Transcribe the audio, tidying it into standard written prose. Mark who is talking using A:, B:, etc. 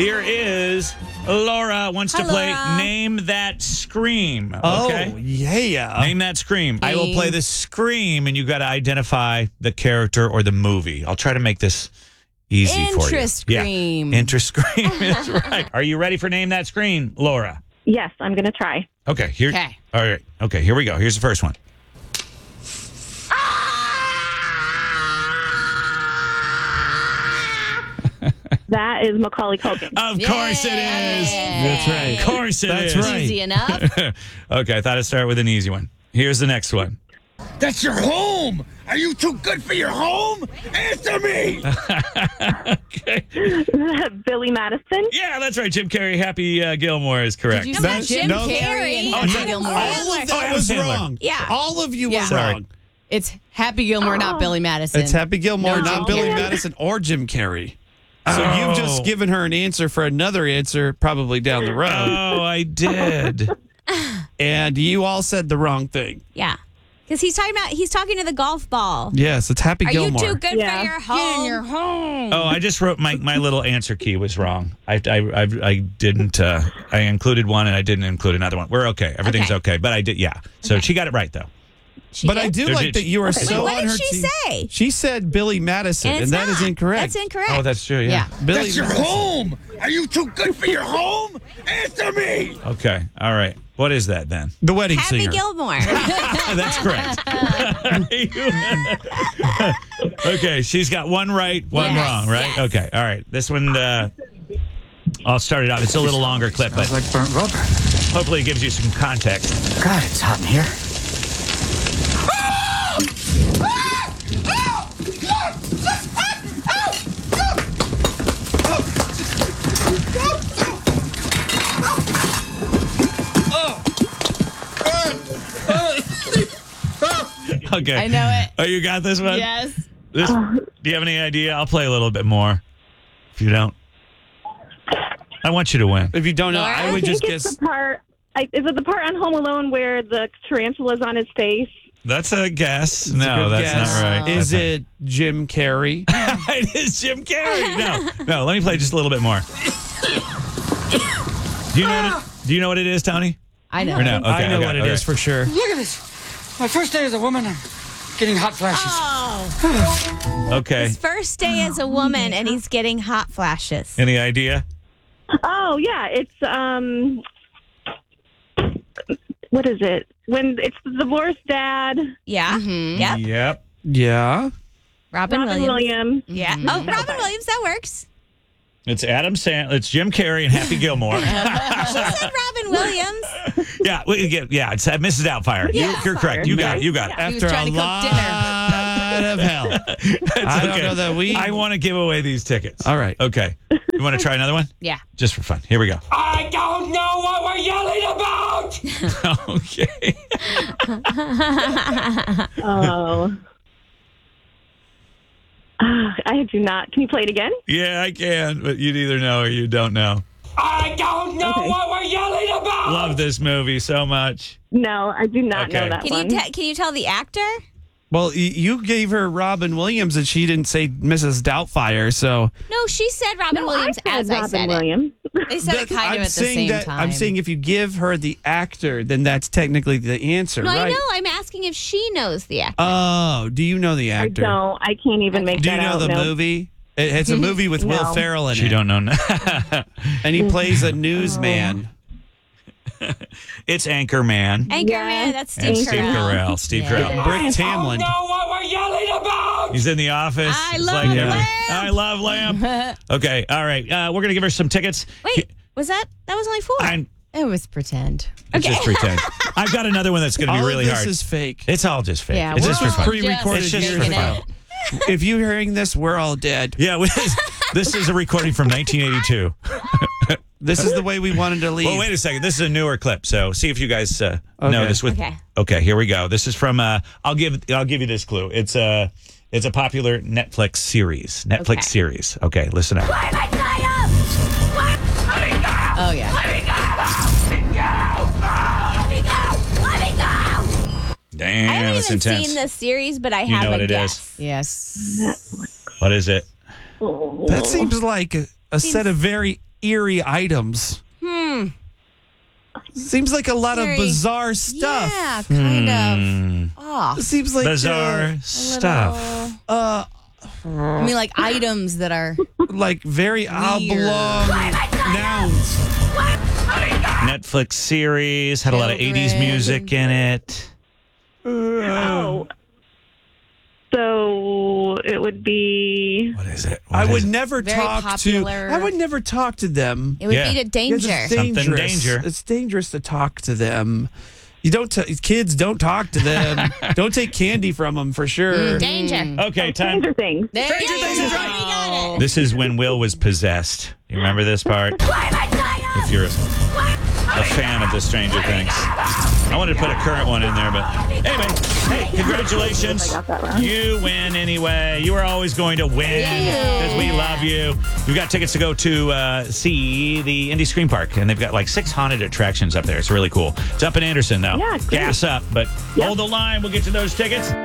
A: Here is Laura wants to
B: Hi,
A: play
B: Laura.
A: Name That Scream. Okay?
C: Oh, yeah.
A: Name That Scream. I will play the scream, and you got to identify the character or the movie. I'll try to make this easy for you.
B: Interest-scream.
A: Yeah. Interest-scream is right. Are you ready for Name That Scream, Laura?
D: Yes, I'm going to try.
A: Okay. Here.
B: Okay.
A: All right. Okay, here we go. Here's the first one.
D: That is Macaulay Culkin.
A: Of course it is.
C: That's right.
A: Of course it is.
C: That's right.
B: Easy enough.
A: Okay, I thought I'd start with an easy one. Here's the next one.
E: That's your home! Are you too good for your home? Answer me!
A: Okay.
D: Billy Madison.
A: Yeah, that's right. Jim Carrey, Happy Gilmore is correct.
B: Did you
C: That's-
B: say Jim
C: no.
B: Carrey and
A: Oh,
B: Happy
A: Jim-
B: Gilmore?
C: All of that
A: Adam
C: was
A: Sandler.
C: wrong.
B: Yeah.
C: All of you
B: Yeah.
C: were
A: Sorry.
C: wrong.
B: It's Happy Gilmore, not Billy Madison.
C: It's Happy Gilmore,
B: No,
C: not
B: Jim
C: Billy
B: Carrey.
C: Madison or Jim Carrey. So
A: Oh.
C: you've just given her an answer for another answer, probably down the road.
A: Oh, I did.
C: And you all said the wrong thing.
F: Yeah. Because he's talking to the golf ball.
C: Yes, it's Happy
F: Are
C: Gilmore.
F: you too good
D: Yeah.
F: for your home?
B: home.
A: Oh, I just wrote my little answer key was wrong. I didn't. I included one and I didn't include another one. We're okay. Everything's okay. But I did. Yeah. So she got it right though.
F: She
C: But
F: did?
C: I do
A: There
C: like
A: did-
C: that you are
A: Okay.
C: so
F: Wait, what
C: on
F: did
C: her
F: she
C: team.
F: say?
C: She said Billy Madison,
F: And
C: and,
F: it's
C: that is
F: not.
C: incorrect.
F: That's incorrect.
A: Oh, that's true. Yeah.
C: Billy
E: That's your
C: Madison.
E: home! Are you too good for your home? Answer me!
A: Okay. All right. What is that then?
C: The wedding
F: Happy
C: singer.
F: Gilmore.
A: That's correct. Okay, she's got one right, one
F: Yes,
A: wrong, right?
F: yes.
A: Okay, all right. This one, I'll start it off. It's a little longer clip, but
E: Like burnt rubber.
A: hopefully it gives you some context.
E: God, it's hot in here.
A: Okay.
B: I know it.
A: Oh, you got this one?
B: Yes.
A: Do you have any idea? I'll play a little bit more. If you don't, I want you to win.
C: If you don't know,
B: Laura?
C: I would
D: I
C: just
D: think it's
C: guess.
D: the part. Is it the part on Home Alone where the tarantula's on his face?
A: That's a guess.
C: It's a
A: No,
C: good
A: that's
C: guess.
A: not right.
C: Is
A: That's
C: it Jim Carrey?
A: not- It is Jim Carrey. No. Let me play just a little bit more. Do you know what it is, Tony?
B: I know.
A: Or no? Okay,
C: I know
A: okay,
C: what it
A: okay.
C: is for sure.
E: Look at this. My first day as a woman, I'm getting hot flashes.
A: Okay.
F: His first day as a woman, and he's getting hot flashes.
A: Any idea?
D: Oh yeah, it's what is it? When it's the divorced dad,
F: Yeah. Yep.
A: Yep.
C: Yeah.
F: Robin
D: Robin
F: Williams.
D: Williams.
F: Yeah. Oh, Robin Williams. That works.
A: It's Adam Sandler. It's Jim Carrey and Happy Gilmore.
F: She said Robin Williams.
A: Yeah, it's Mrs. Doubtfire. You're correct. You got it. You got it.
B: He was
C: After
B: trying
C: a
B: to cook
C: lot
B: dinner.
C: of hell.
A: It's
C: I don't
A: okay.
C: know that we.
A: I want to give away these tickets.
C: All right.
A: Okay. You want to try another one?
B: Yeah.
A: Just for fun. Here we go.
E: I don't know what we're yelling about!
A: Okay.
D: Oh. I do not. Can you play it again?
A: Yeah, I can, but you'd either know or you don't know.
E: I don't know what we're yelling about!
A: Love this movie so much.
D: No, I do not
A: Okay.
D: know that
F: Can
D: one.
F: can you tell the actor?
C: Well, you gave her Robin Williams, and she didn't say Mrs. Doubtfire. So
F: No, she said Robin Williams as I
D: Robin
F: said
D: Williams.
F: it.
B: They said it kind of
C: I'm
B: at the
C: saying
B: same
C: that
B: time.
C: I'm saying if you give her the actor, then that's technically the answer,
F: No,
C: right?
F: I know. I'm asking if she knows the actor.
C: Oh, do you know the
D: I
C: actor?
D: don't. I can't even make
C: Do
D: that
C: you know
D: out.
C: the
D: no.
C: movie? It's a movie with Will
D: No.
C: Ferrell in
A: She
C: it,
A: don't know.
C: and he plays a newsman.
A: It's Anchorman.
F: Anchorman.
D: Yes.
F: That's
A: And
F: Steve
A: Steve
F: Carell.
A: Carell. Steve
B: Yeah.
A: Carell.
C: Brick Tamland.
E: know what we're yelling about!
A: He's in the office.
F: I
A: It's
F: love
A: every-
F: Lamp.
A: I love Lamp. Okay. All right. We're going to give her some tickets.
F: Wait, was that was only 4?
B: It was pretend.
A: It's just pretend. I've got another one that's going to be
C: All
A: really
C: of this
A: hard.
C: is fake.
A: It's all just fake.
B: Yeah,
A: it's
B: we're
A: just for
B: all
A: fun.
C: pre-recorded
A: It's just
C: years
A: for
B: faking
A: fun.
B: it.
C: If you're hearing this, we're all dead.
A: Yeah, this is a recording from 1982.
C: This is the way we wanted to leave.
A: Well, wait a second. This is a newer clip, so see if you guys know
C: Okay.
A: this. Okay, here we go. This is from. I'll give you this clue. It's a popular Netflix series.
F: Okay.
A: Series. Okay, listen up.
B: Oh, yeah.
F: I
A: Damn,
F: haven't
A: it's
F: even
A: intense.
F: seen this series, but I
A: You
F: have
A: know
F: a
A: what it
F: guess.
B: Yes.
A: What is it?
C: That seems like a set of very eerie items. Seems like a lot
B: Very-
C: of bizarre stuff.
B: Yeah, kind of off.
C: It seems like
A: Bizarre stuff.
B: I mean, like items that are.
C: like very oblong nouns.
A: Netflix series had a lot of 80s music in it.
D: Oh. So it would be.
A: What is it?
C: I
A: What
C: would
A: is it?
C: never
B: Very
C: talk
B: popular.
C: to. I would never talk to them.
F: It would
A: Yeah.
F: be a danger.
C: It's
A: Something
C: dangerous.
A: danger.
C: It's dangerous to talk to them. You don't. Kids don't talk to them. Don't take candy from them for sure.
F: Danger.
A: Okay, time.
D: Stranger Things.
B: There
A: Stranger
B: you
A: Things is
B: go.
A: right.
F: We got it.
A: This is when Will was possessed. You remember this part? If you're a fan of the Stranger Things. I wanted to put a current one in there, but anyway, hey, congratulations.
D: I got that wrong.
A: You win anyway. You are always going to win because we love you. We've got tickets to go to see the Indy Scream Park, and they've got like 6 haunted attractions up there. It's really cool. It's up in Anderson, though.
D: Yeah, great.
A: Gas up, but hold the line. We'll get to those tickets.